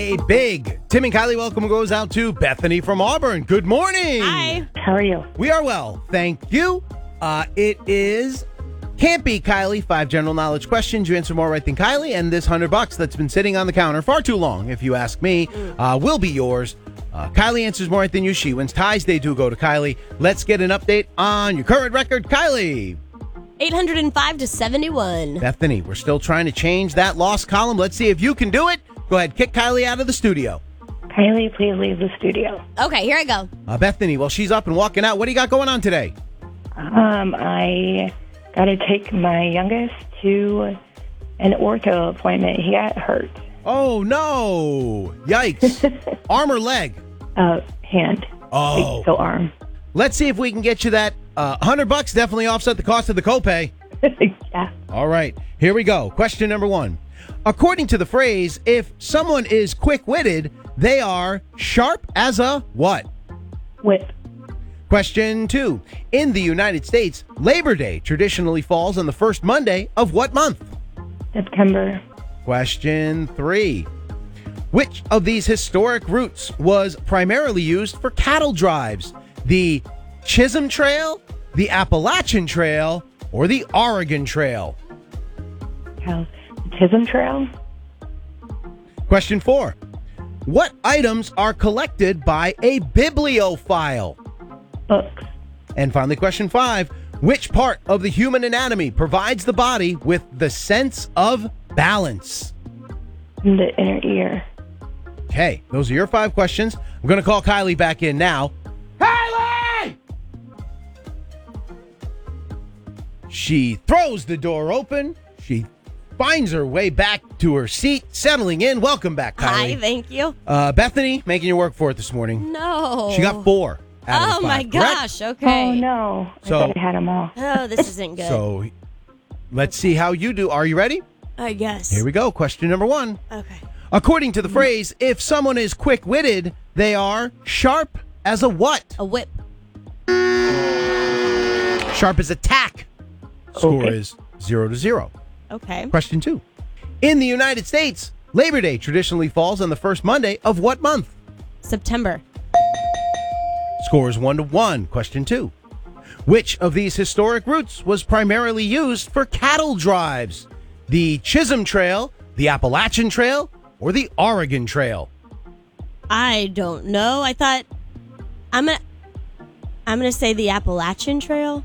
a big Tim and Kylie welcome goes out to Bethany from Auburn. Good morning. Hi. How are you? We are well, thank you. It is Can't Be Kylie, 5 general knowledge questions. You answer more right than Kylie, and this $100 that's been sitting on the counter far too long, if you ask me, will be yours. Kylie answers more right than you. She wins. Ties, they do go to Kylie. Let's get an update on your current record. Kylie. 805 to 71. Bethany, we're still trying to change that loss column. Let's see if you can do it. Go ahead, kick Kylie out of the studio. Kylie, please leave the studio. Okay, here I go. Bethany, well, she's up and walking out. What do you got going on today? I got to take my youngest to an ortho appointment. He got hurt. Oh, no. Yikes. Arm or leg? Hand. Oh. So arm. Let's see if we can get you that $100. Definitely offset the cost of the copay. Yeah. All right, here we go. Question number 1. According to the phrase, if someone is quick-witted, they are sharp as a what? Whip. Question 2. In the United States, Labor Day traditionally falls on the first Monday of what month? September. Question 3. Which of these historic routes was primarily used for cattle drives? The Chisholm Trail, the Appalachian Trail, or the Oregon Trail? The Chisholm Trail. Question 4. What items are collected by a bibliophile? Books. And finally, question 5. Which part of the human anatomy provides the body with the sense of balance? The inner ear. Okay, those are your 5 questions. I'm going to call Kylie back in now. Kylie! She throws the door open. She finds her way back to her seat, settling in. Welcome back, Kylie. Hi, thank you. Bethany, making you work for it this morning. No. She got 4 out of Oh, the 5, my correct? gosh. Okay. Oh, no. I So- thought I had them all. Oh, this isn't good. So let's see how you do. Are you ready? I guess. Here we go. Question number 1. Okay. According to the phrase, if someone is quick-witted, they are sharp as a what? A whip. Sharp as a tack. Score Okay. is 0-0. Okay. Question 2. In the United States, Labor Day traditionally falls on the first Monday of what month? September. Score is 1-1. Question 2. Which of these historic routes was primarily used for cattle drives? The Chisholm Trail, the Appalachian Trail, or the Oregon Trail? I don't know. I thought I'm gonna say the Appalachian Trail.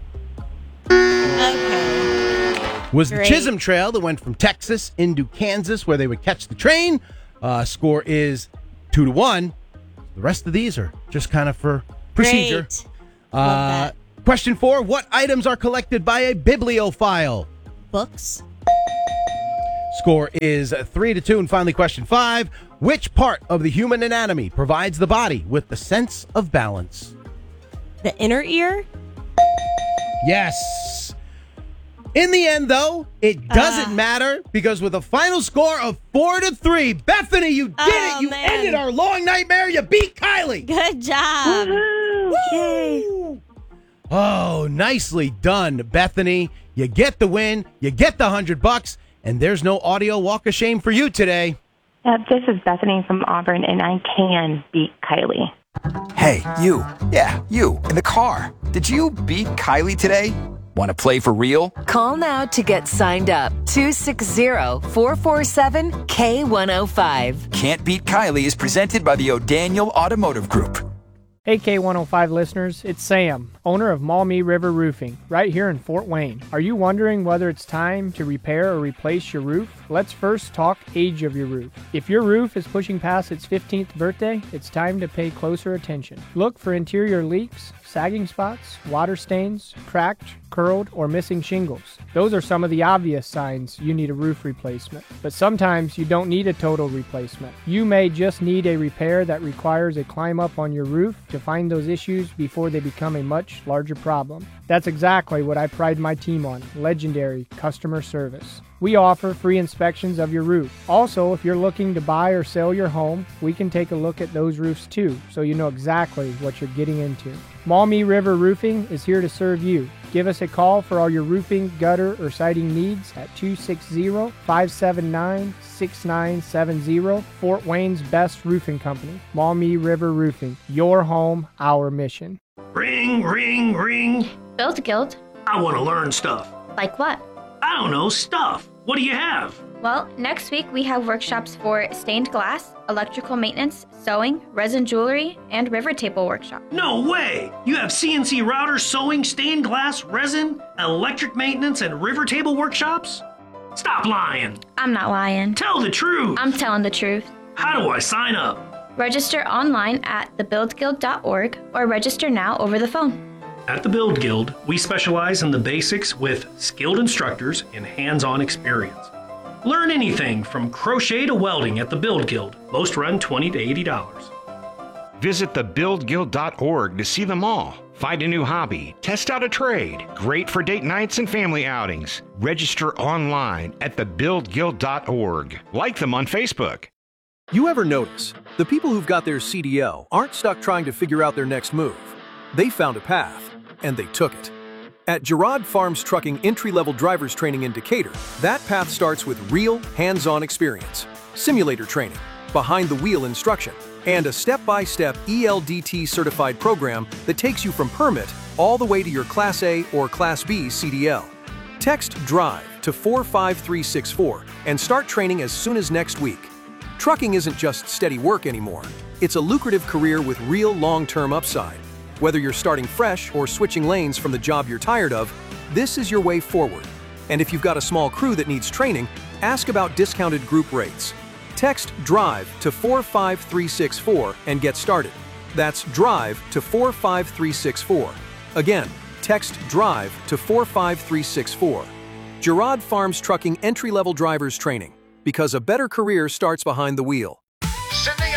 Okay. Was the Great. Chisholm Trail that went from Texas into Kansas where they would catch the train. Score is 2-1. The rest of these are just kind of for procedure. Great. Love that. Question 4. What items are collected by a bibliophile? Books. Score is 3-2. And finally, question 5. Which part of the human anatomy provides the body with the sense of balance? The inner ear. Yes. In the end, though, it doesn't matter because with a final score of 4-3, Bethany, you did it. You man. ended our long nightmare. You beat Kylie. Good job. Woohoo! Yay. Oh, nicely done, Bethany. You get the win. You get the $100, and there's no audio walk of shame for you today. This is Bethany from Auburn, and I can beat Kylie. Hey, you. Yeah, you. In the car. Did you beat Kylie today? Want to play for real? Call now to get signed up. 260-447-K105. Can't Beat Kylie is presented by the O'Daniel Automotive Group. Hey K105 listeners, it's Sam, owner of Maumee River Roofing, right here in Fort Wayne. Are you wondering whether it's time to repair or replace your roof? Let's first talk age of your roof. If your roof is pushing past its 15th birthday, it's time to pay closer attention. Look for interior leaks, sagging spots, water stains, cracked, curled, or missing shingles. Those are some of the obvious signs you need a roof replacement. But sometimes you don't need a total replacement. You may just need a repair that requires a climb up on your roof to find those issues before they become a much larger problem. That's exactly what I pride my team on, legendary customer service. We offer free inspections of your roof. Also, if you're looking to buy or sell your home, we can take a look at those roofs too, so you know exactly what you're getting into. Maumee River Roofing is here to serve you. Give us a call for all your roofing, gutter, or siding needs at 260-579-6970. Fort Wayne's best roofing company, Maumee River Roofing. Your home, our mission. Ring, ring, ring. Build Guild. I want to learn stuff. Like what? I don't know, stuff. What do you have? Well, next week we have workshops for stained glass, electrical maintenance, sewing, resin jewelry, and river table workshop. No way! You have CNC router, sewing, stained glass, resin, electric maintenance, and river table workshops? Stop lying. I'm not lying. Tell the truth. I'm telling the truth. How do I sign up? Register online at thebuildguild.org or register now over the phone. At the Build Guild, we specialize in the basics with skilled instructors and hands-on experience. Learn anything from crochet to welding at the Build Guild. Most run $20 to $80. Visit thebuildguild.org to see them all. Find a new hobby, test out a trade. Great for date nights and family outings. Register online at thebuildguild.org. Like them on Facebook. You ever notice the people who've got their CDL aren't stuck trying to figure out their next move? They found a path, and they took it. At Girard Farms Trucking entry-level driver's training in Decatur, that path starts with real, hands-on experience, simulator training, behind-the-wheel instruction, and a step-by-step ELDT-certified program that takes you from permit all the way to your Class A or Class B CDL. Text DRIVE to 45364 and start training as soon as next week. Trucking isn't just steady work anymore. It's a lucrative career with real long-term upside. Whether you're starting fresh or switching lanes from the job you're tired of, this is your way forward. And if you've got a small crew that needs training, ask about discounted group rates. Text DRIVE to 45364 and get started. That's DRIVE to 45364. Again, text DRIVE to 45364. Girard Farms Trucking entry-level drivers training, because a better career starts behind the wheel.